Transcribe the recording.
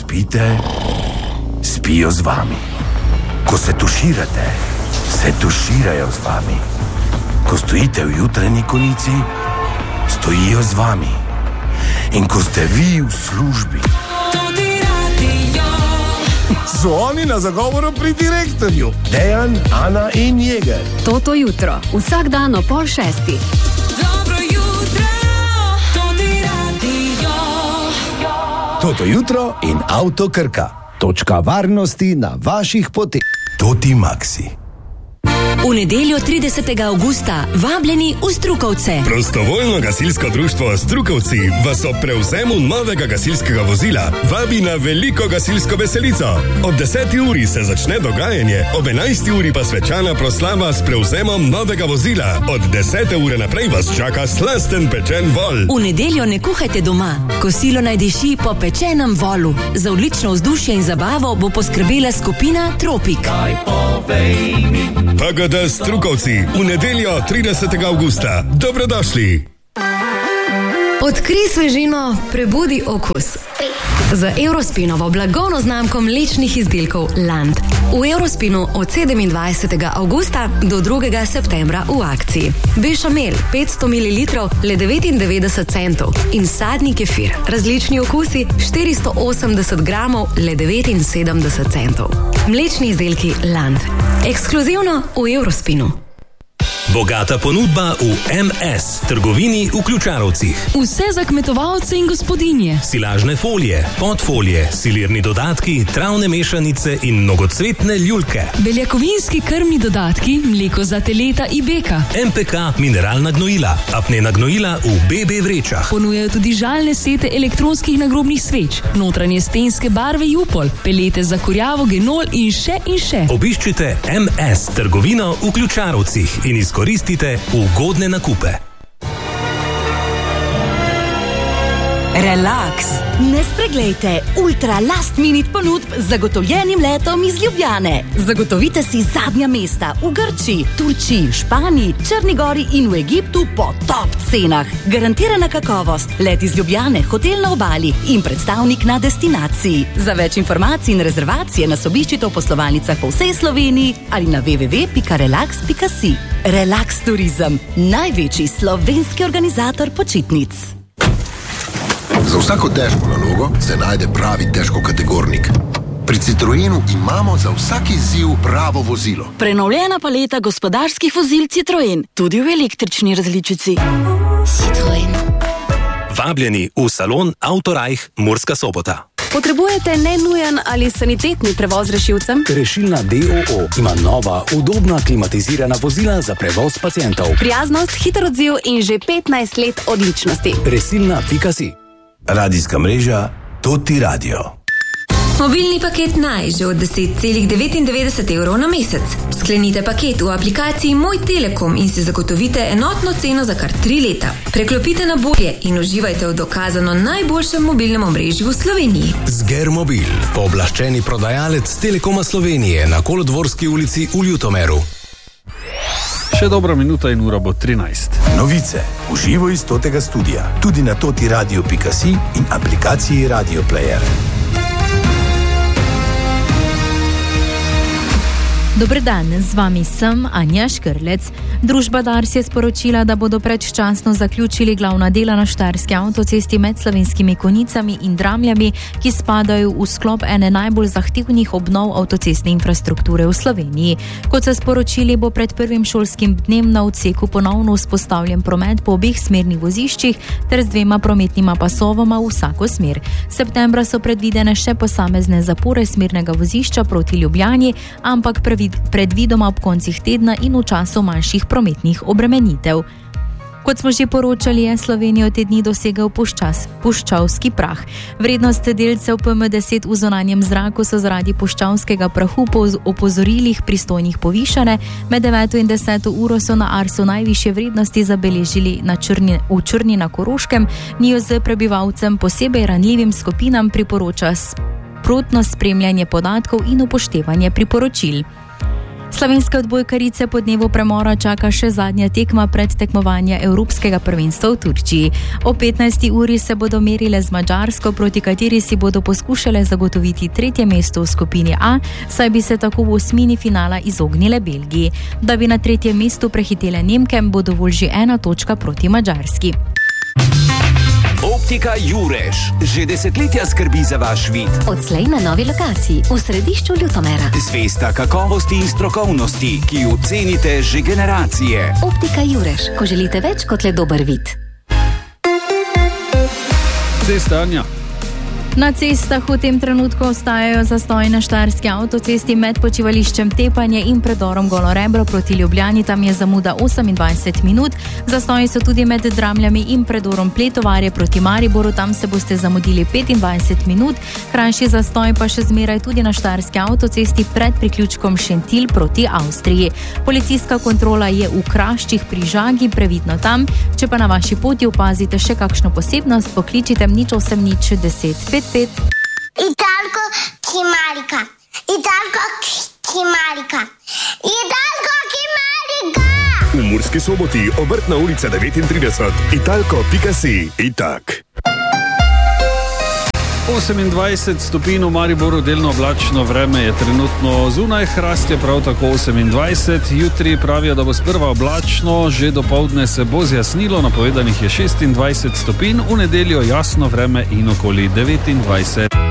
spite, spijo z vami. Ko se tuširate, se tuširajo z vami. Ko stojite v jutranji konici, stojijo z vami. In ko ste vi v službi, so oni na zagovoru pri direktorju. Dejan, Ana in Jeger. Toto jutro, vsak dan o 5:30. Dobro jutro, Toti radio. Toto jutro in Avto Krka. Točka varnosti na vaših poteh. Toti Maxi. V nedeljo 30. avgusta vabljeni v Strukovce. Prostovoljno gasilsko društvo Strukovci vas ob prevzemu novega gasilskega vozila vabi na veliko gasilsko veselico. Ob 10. uri se začne dogajanje, ob 11. uri pa svečana proslava s prevzemom novega vozila. Od 10. ure naprej vas čaka slasten pečen vol. V nedeljo ne kuhajte doma, kosilo naj diši po pečenem volu. Za odlično vzdušje in zabavo bo poskrbela skupina Tropik. PGD Strukovci v nedeljo 30. avgusta. Dobrodošli. Odkrij svežino, prebudi okus. Z Eurospinovo blagovno znamko mlečnih izdelkov Land. V Eurospinu od 27. avgusta do 2. septembra v akciji. Bešamel 500 ml le 99 centov in sadni kefir, različni okusi 480 gramov le 79 centov. Mlečni izdelki Land. Ekskluzivno v Eurospinu. Bogata ponudba v MS, trgovini v Ključarovcih. Vse za kmetovalce in gospodinje. Silažne folije, podfolije, silirni dodatki, travne mešanice in mnogocvetne ljulke. Beljakovinski krmni dodatki, mleko za teleta in beka. MPK mineralna gnojila, apnena gnojila v BB vrečah. Ponujajo tudi žalne sete elektronskih nagrobnih sveč, notranje stenske barve Jupol, pelete za kurjavo, genol in še in še. Obiščite MS, trgovino v Ključarovcih in izkoristite ugodne nakupe. Relax. Ne spreglejte ultra last minute ponudb z zagotovljenim letom iz Ljubljane. Zagotovite si zadnja mesta v Grčiji, Turčiji, Španiji, Črni Gori in v Egiptu po top cenah. Garantirana kakovost, let iz Ljubljane, hotel na obali in predstavnik na destinaciji. Za več informacij in rezervacije nas obiščite v poslovalnicah po vsej Sloveniji ali na www.relax.si. Relax Turizem, največji slovenski organizator počitnic. Za vsako težko nalogo se najde pravi težkokategornik. Pri Citroenu imamo za vsak izziv pravo vozilo. Prenovljena paleta gospodarskih vozil Citroen, tudi v električni različici. Citroen. Vabljeni v salon Autorajh Murska Sobota. Potrebujete nenujen ali sanitetni prevoz rešilcem? Rešilna DOO ima nova, udobna klimatizirana vozila za prevoz pacientov. Prijaznost, hiter odziv in že 15 let odličnosti. Resilna.si. Radijska mreža Toti radio. Mobilni paket naj že od 10,99 evrov na mesec. Sklenite paket v aplikaciji Moj Telekom in si zagotovite enotno ceno za kar 3 leta. Preklopite na bolje in uživajte v dokazano najboljšem mobilnem omrežju v Sloveniji. Zgermobil, pooblaščeni prodajalec Telekoma Slovenije na Kolodvorski ulici v Ljutomeru. Še dobra minuta in ura bo 13. Novice v živo iz Totega studia, tudi na totiradio.si in aplikaciji Radio Player. Dober dan, z vami sem Anja Škrlec. Družba Dars je sporočila, da bodo predčasno zaključili glavna dela na štajerski avtocesti med Slovenskimi Konjicami in Dramljami, ki spadajo v sklop ene najbolj zahtevnih obnov avtocestne infrastrukture v Sloveniji. Kot so sporočili, bo pred prvim šolskim dnem na odseku ponovno vzpostavljen promet po obeh smernih voziščih ter z 2 prometnima pasovoma v vsako smer. Septembra so predvidene še posamezne zapore smernega vozišča proti Ljubljani, ampak predvidoma ob koncih tedna in v času manjših prometnih obremenitev. Kot smo že poročali, je Slovenijo te dni dosegel puščavski prah. Vrednost delcev PM10 v zunanjem zraku so zaradi puščavskega prahu po opozorilih pristojnih povišane. Med 9 in 10 uro so na Arsu najvišje vrednosti zabeležili v Črni na Koroškem. NIJZ prebivalcem posebej ranljivim skupinam priporoča sprotno spremljanje podatkov in upoštevanje priporočil. Slovenske odbojkarice po dnevu premora čaka še zadnja tekma pred tekmovanja Evropskega prvenstva v Turčiji. O 15. uri se bodo merile z Madžarsko, proti kateri si bodo poskušale zagotoviti 3. mesto v skupini A, saj bi se tako v osmini finala izognile Belgiji. Da bi na 3. mestu prehitele Nemke, bo dovolj že 1 točka proti Madžarski. Optika Jurež že desetletja skrbi za vaš vid. Odslej na novi lokaciji v središču Ljutomera. Zvesta kakovosti in strokovnosti, ki jo cenite že generacije. Optika Jurež, ko želite več kot le dober vid. Cesta, Anja. Na cestah v tem trenutku ostajajo zastoji na Štajerski avtocesti med počivališčem Tepanje in predorom Golo Rebro proti Ljubljani. Tam je zamuda 28 minut. Zastoji so tudi med Dramljami in predorom Pletovarje proti Mariboru. Tam se boste zamudili 25 minut. Krajši zastoj pa še zmeraj tudi na Štajerski avtocesti pred priključkom Šentilj proti Avstriji. Policijska kontrola je v Kraščih pri Žagi, previdno tam. Če pa na vaši poti opazite še kakšno posebnost, pokličite 08 10 5. Italko Kimarika. Italko Kimarika. Italko Kimarika. V Murski Soboti, Obrtna ulica 39, italko.si. Itak. 28 stopinj v Mariboru, delno oblačno vreme je trenutno zunaj, Hrast je prav tako 28. Jutri pravijo, da bo sprva oblačno, že dopoldne se bo zjasnilo, napovedanih je 26 stopinj, v nedeljo jasno vreme in okoli 29.